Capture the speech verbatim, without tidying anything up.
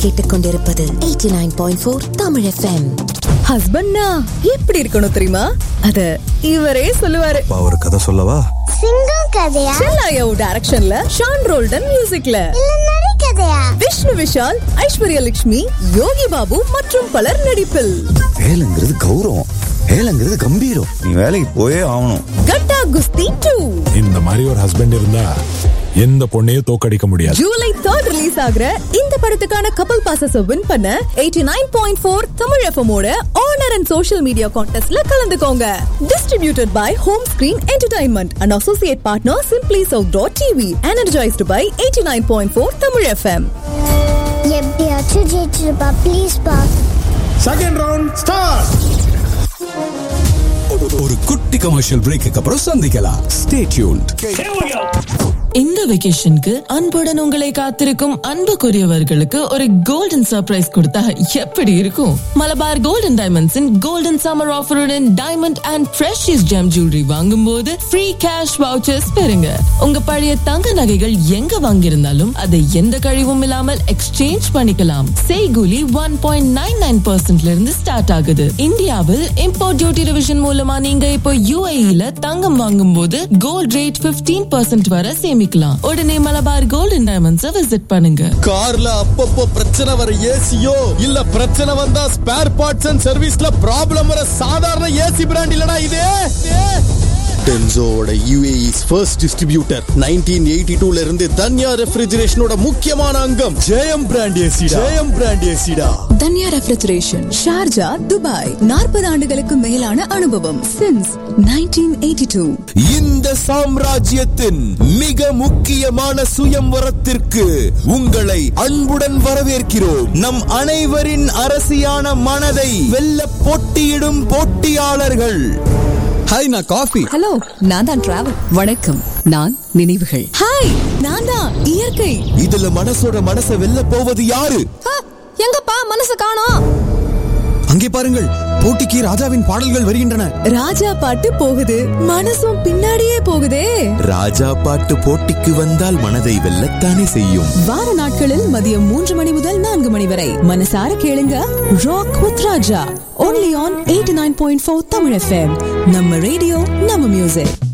கேட்டுக்கொண்டிருப்பது eighty nine point four Tamil FM. ஹஸ்பண்ட்னா எப்படி இருக்கணும் தெரியுமா? அத இவரே சொல்லுவாரு. ஒரு கதை சொல்லவா? சிங்கம் கதையா? செல்லாயாவு டைரக்ஷன்ல ஷான் ரோல்டன் மியூசிக்ல இல்ல நரி கதையா? விஷ்ணு விஷால், ஐஸ்வர்யா லட்சுமி, யோகி பாபு மற்றும் பலர் நடிப்பில். வேலைங்கிறது கௌரவம், வேலைங்கிறது கம்பீரம். நீ வேலைக்கு போயே ஆகணும். கட்டா குஸ்தி டூ. இந்த மாதிரி ஒரு ஹஸ்பண்ட் இருந்தா எந்த பொண்ணையும் தோக்கடிக்க முடியாது. ஜூலை தேர்ட் ரிலீஸ் ஆகுற இந்த படத்துக்கான கப்பல் பாசஸ் வின் பண்ண eighty nine point four Tamil FM ஓட ஆனர் அண்ட் சோஷியல் மீடியா கான்டெஸ்ட்ல கலந்துக்கோங்க. Distributed by home screen entertainment and associate partner simply south dot TV. Energised by eighty nine point four Tamil FM. எப்படியாச்சும் ஜெயிச்சிருப்பா please பா. Second round start. ஒரு குட்டி commercial brake அப்புறம் சந்திக்கலாம். Stay tuned. இந்த வெகேஷனுக்கு அன்புடன் உங்களை காத்திருக்கும் அன்புக்குரியவர்களுக்கு ஒரு கோல்டன் சர்ப்ரைஸ் கொடுத்தா எப்படி இருக்கும்? Malabar golden டைமண்ட்ஸின் golden summer ஆஃபருடன் diamond and precious GeM jewellery வாங்கும் போது ஃப்ரீ கேஷ் வவுச்சர்ஸ் பெறுங்க. உங்க பழைய தங்க நகைகள் எங்க வாங்கியிருந்தாலும் அதை எந்த கழிவும் இல்லாமல் எக்ஸ்சேஞ்ச் பண்ணிக்கலாம். செய்கூலி ஒன் பாயிண்ட் நைன் நைன் பர்சன்ட்ல இருந்து ஸ்டார்ட் ஆகுது. இந்தியாவில் இம்போர்ட் டியூட்டி டிவிஷன் மூலமா நீங்க இப்போ யுஏஇல தங்கம் வாங்கும் போது கோல்ட் ரேட் பிப்டீன் பர்சன்ட் வரை சேமி. உடனே மலபார் கோல்டன் டைமண்ட்ஸ் விசிட் பண்ணுங்க. கார்ல அப்பப்போ பிரச்சனை வர ஏசியோ இல்ல பிரச்சனை வந்தா ஸ்பேர் பார்ட்ஸ் அண்ட் சர்வீஸ்ல ப்ராப்ளம் வர சாதாரண ஏசி பிராண்ட் இல்லடா இது. டென்சோவோட UAE's first distributor nineteen eighty two ல இருந்து தன்யா ரெஃப்ரிஜரேஷனோட முக்கியமான அங்கம் ஜெயம் பிராண்ட் ஏசிடா. ஜெயம் brand ஏசிடா. Dhanya refrigeration, Sharjah, Dubai. நாற்பது ஆண்டுகளுக்கு மேலான அனுபவம் சின்ஸ் நைன்டீன் எயிட்டி டூ. இந்த சாம்ராஜ்யத்தின் மிக முக்கியமான சுயம்வரத்திற்கு உங்களை அன்புடன் வரவேற்கிறோம். நம் அனைவரின் அரசியான மனதை வெல்ல போட்டியிடும் போட்டியாளர்கள். ஹாய், நான் காஃபி. ஹலோ, நான் தான் டிராவல். வணக்கம், நான் நினைவுகள். ஹாய், நான் தான் இயற்கை. இதுல மனசோட மனசை வெல்ல போவது யாரு? எங்கப்பா மனசு காணோம்? அங்கே பாருங்கள், போட்டிக்கு ராஜாவின் பாடல்கள் வருகின்றன. ராஜா பாட்டு போகுது, மனசும் பின்னாடியே போகுதே. ராஜா பாட்டு போட்டிக்கு வந்தால் மனதை வெல்லத்தானே செய்யும். வார நாட்களில் மதியம் மூன்று மணி முதல் நான்கு மணி வரை மனசார கேளுங்க. Rock with Raja, only on eighty nine point four Tamil FM. நம்ம ரேடியோ, நம்ம மியூசிக்.